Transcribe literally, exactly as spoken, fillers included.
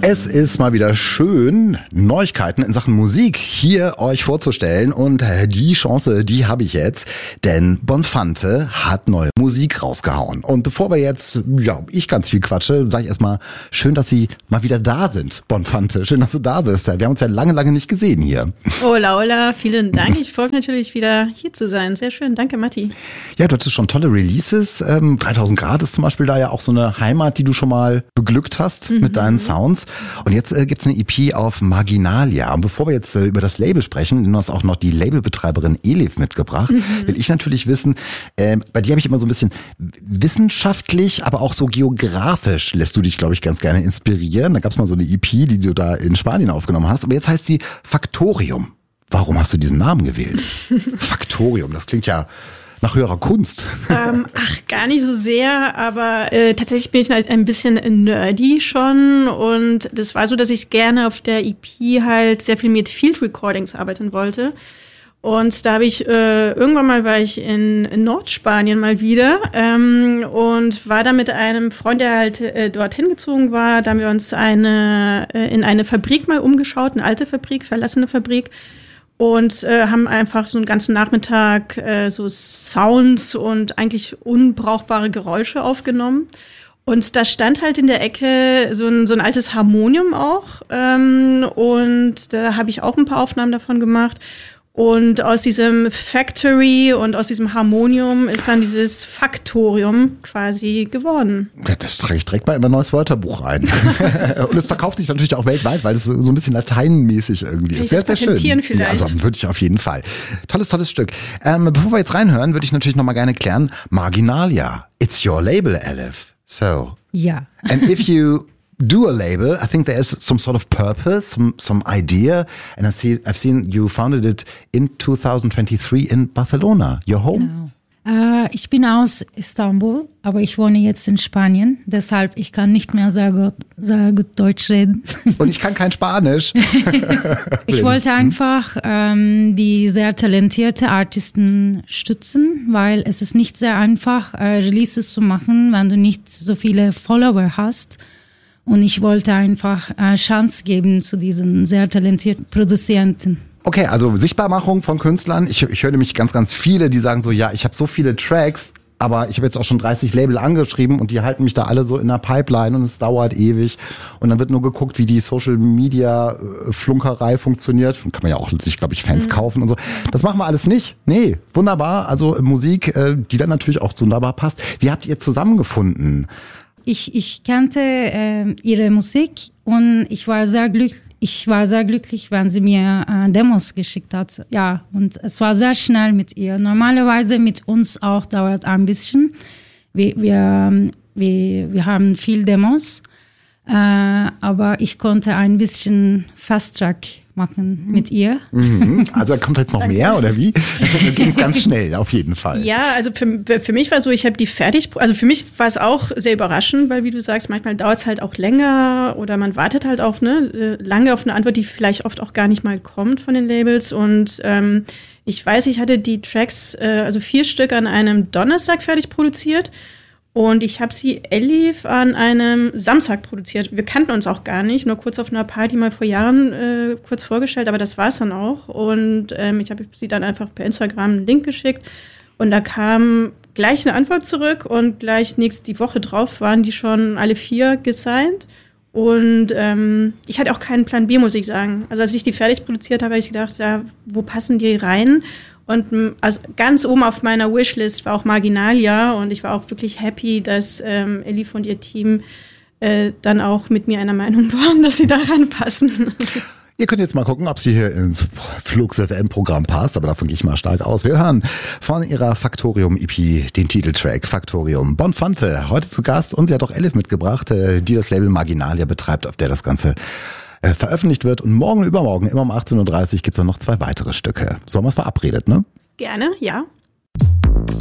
Es ist mal wieder schön, Neuigkeiten in Sachen Musik hier euch vorzustellen und die Chance, die habe ich jetzt, denn Bonfante hat neue Musik rausgehauen. Und bevor wir jetzt, ja, ich ganz viel quatsche, sage ich erstmal, schön, dass Sie mal wieder da sind, Bonfante. Schön, dass du da bist. Wir haben uns ja lange, lange nicht gesehen hier. Hola, hola, vielen Dank. Ich freue mich natürlich wieder hier zu sein. Sehr schön, danke Matti. Ja, du hattest schon tolle Releases. Ähm, dreitausend Grad ist zum Beispiel da ja auch so eine Heimat, die du schon mal beglückt hast mhm. mit deinen Sounds. Und jetzt äh, gibt's eine E P auf Marginalia. Und bevor wir jetzt äh, über das Label sprechen, du hast auch noch die Labelbetreiberin Elif mitgebracht, mhm. will ich natürlich wissen, äh, bei dir habe ich immer so ein bisschen wissenschaftlich, aber auch so geografisch lässt du dich, glaube ich, ganz gerne inspirieren. Da gab's mal so eine E P, die du da in Spanien aufgenommen hast. Aber jetzt heißt sie Faktorium. Warum hast du diesen Namen gewählt? Faktorium, das klingt ja nach höherer Kunst. Ähm, ach, gar nicht so sehr, aber äh, tatsächlich bin ich halt ein bisschen nerdy schon und das war so, dass ich gerne auf der E P halt sehr viel mit Field Recordings arbeiten wollte. Und da habe ich, äh, irgendwann mal war ich in, in Nordspanien mal wieder ähm, und war da mit einem Freund, der halt äh, dorthin gezogen war. Da haben wir uns eine äh, in eine Fabrik mal umgeschaut, eine alte Fabrik, verlassene Fabrik. Und äh, haben einfach so einen ganzen Nachmittag äh, so Sounds und eigentlich unbrauchbare Geräusche aufgenommen. Und da stand halt in der Ecke so ein, so ein altes Harmonium auch. Ähm, und da habe ich auch ein paar Aufnahmen davon gemacht. Und aus diesem Factory und aus diesem Harmonium ist dann dieses Faktorium quasi geworden. Ja, das trage ich direkt mal in mein neues Wörterbuch ein. Und es verkauft sich natürlich auch weltweit, weil es so ein bisschen lateinmäßig irgendwie ist. Sehr, sehr schön. Vielleicht? Ja, also würde ich auf jeden Fall. Tolles, tolles Stück. Ähm, bevor wir jetzt reinhören, würde ich natürlich noch mal gerne klären, Marginalia, it's your label, Elif. So. Ja. And if you do a label, I think there is some sort of purpose, some some idea, and I see I've seen you founded it in twenty twenty-three in Barcelona, your home. Genau. Äh, ich bin aus Istanbul, aber ich wohne jetzt in Spanien, deshalb ich kann nicht mehr sehr gut, sehr gut Deutsch reden. Und ich kann kein Spanisch. Ich wollte einfach ähm, die sehr talentierte Artisten stützen, weil es ist nicht sehr einfach, äh, Releases zu machen, wenn du nicht so viele Follower hast. Und ich wollte einfach äh, Chance geben zu diesen sehr talentierten Produzenten. Okay, also Sichtbarmachung von Künstlern. Ich, ich höre nämlich ganz, ganz viele, die sagen so, ja, ich habe so viele Tracks, aber ich habe jetzt auch schon dreißig Label angeschrieben und die halten mich da alle so in der Pipeline und es dauert ewig. Und dann wird nur geguckt, wie die Social-Media-Flunkerei funktioniert. Dann kann man ja auch sich, glaube ich, Fans mhm. kaufen und so. Das machen wir alles nicht. Nee, wunderbar. Also Musik, die dann natürlich auch wunderbar passt. Wie habt ihr zusammengefunden? Ich, ich kannte äh, ihre Musik und ich war sehr glücklich. Ich war sehr glücklich, wenn sie mir äh, Demos geschickt hat. Ja, und es war sehr schnell mit ihr. Normalerweise mit uns auch dauert ein bisschen. Wir, wir, wir, wir haben viel Demos, äh, aber ich konnte ein bisschen Fast-Track machen mit ihr. Mhm. Also da kommt jetzt noch Danke. Mehr oder wie? Das ging ganz schnell auf jeden Fall. Ja, also für, für mich war so, ich habe die fertig, also für mich war es auch sehr überraschend, weil wie du sagst, manchmal dauert es halt auch länger oder man wartet halt auch ne, lange auf eine Antwort, die vielleicht oft auch gar nicht mal kommt von den Labels und ähm, ich weiß, ich hatte die Tracks, äh, also vier Stück an einem Donnerstag fertig produziert. Und ich habe sie Elif an einem Samstag produziert. Wir kannten uns auch gar nicht, nur kurz auf einer Party mal vor Jahren äh, kurz vorgestellt, aber das war's dann auch. Und ähm, ich habe sie dann einfach per Instagram einen Link geschickt und da kam gleich eine Antwort zurück und gleich nächst die Woche drauf waren die schon alle vier gesigned. Und ähm, ich hatte auch keinen Plan B, muss ich sagen. Also als ich die fertig produziert habe, habe ich gedacht, ja, wo passen die rein? Und also ganz oben auf meiner Wishlist war auch Marginalia und ich war auch wirklich happy, dass ähm, Elif und ihr Team äh, dann auch mit mir einer Meinung waren, dass sie da reinpassen. Ihr könnt jetzt mal gucken, ob sie hier ins Flux F M-Programm passt, aber davon gehe ich mal stark aus. Wir hören von ihrer Faktorium-E P den Titeltrack Faktorium. Bonfante, heute zu Gast und sie hat auch Elif mitgebracht, die das Label Marginalia betreibt, auf der das Ganze äh, veröffentlicht wird. Und morgen, übermorgen, immer um achtzehn Uhr dreißig gibt es dann noch zwei weitere Stücke. So haben wir es verabredet, ne? Gerne, ja.